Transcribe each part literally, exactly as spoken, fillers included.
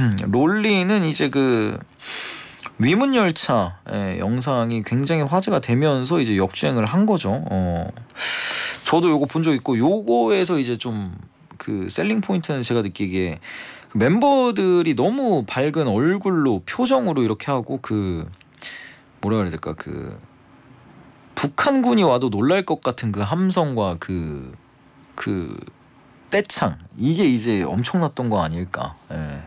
롤리는 이제 그 위문열차 영상이 굉장히 화제가 되면서 이제 역주행을 한 거죠. 어. 저도 요거 본 적 있고, 요거에서 이제 좀 그 셀링 포인트는 제가 느끼기에 멤버들이 너무 밝은 얼굴로 표정으로 이렇게 하고, 그 뭐라 그래야 될까, 그 북한군이 와도 놀랄 것 같은 그 함성과 그 그 떼창, 이게 이제 엄청났던 거 아닐까. 예.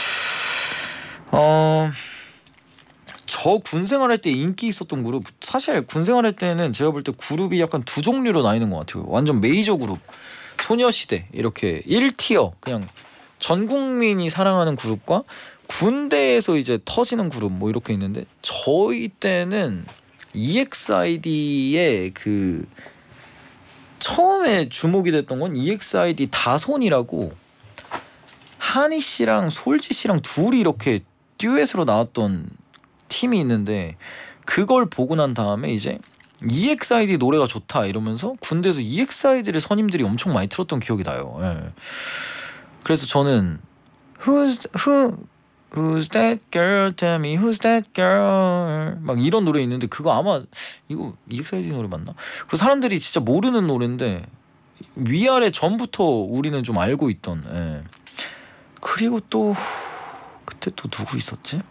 어. 저 군생활 할 때 인기 있었던 그룹, 사실 군생활 할 때는 제가 볼 때 그룹이 약간 두 종류로 나뉘는 것 같아요. 완전 메이저 그룹, 소녀시대, 이렇게 일 티어 그냥 전 국민이 사랑하는 그룹과 군대에서 이제 터지는 그룹, 뭐 이렇게 있는데, 저희 때는 이엑스아이디의 그 처음에 주목이 됐던 건 이엑스아이디 다손이라고 하니 씨랑 솔지 씨랑 둘이 이렇게 듀엣으로 나왔던 팀이 있는데, 그걸 보고 난 다음에 이제 이엑스아이디 노래가 좋다 이러면서 군대에서 이엑스아이디를 선임들이 엄청 많이 틀었던 기억이 나요. 예. 그래서 저는 Who's who Who's that girl? Tell me who's that girl? 막 이런 노래 있는데, 그거 아마 이거 이엑스아이디 노래 맞나? 그 사람들이 진짜 모르는 노래인데 위아래 전부터 우리는 좀 알고 있던. 예. 그리고 또 그때 또 누구 있었지?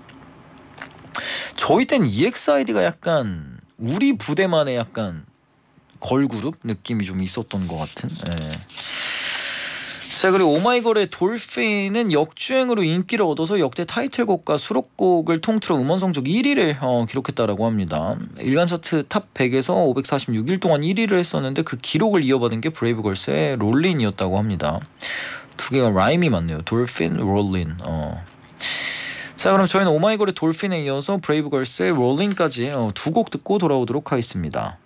저희 땐 이엑스아이디가 약간 우리 부대만의 약간 걸그룹 느낌이 좀 있었던 것 같은. 예. 자, 그리고 오마이걸의 돌핀은 역주행으로 인기를 얻어서 역대 타이틀곡과 수록곡을 통틀어 음원 성적 일 위를 어, 기록했다라고 합니다. 일간 차트 탑 백에서 오백사십육 일 동안 일 위를 했었는데, 그 기록을 이어받은 게 브레이브걸스의 롤린이었다고 합니다. 두 개가 라임이 맞네요. 돌핀, 롤린. 어. 자, 그럼 저희는 오마이걸의 돌핀에 이어서 브레이브걸스의 롤린까지 어, 두 곡 듣고 돌아오도록 하겠습니다.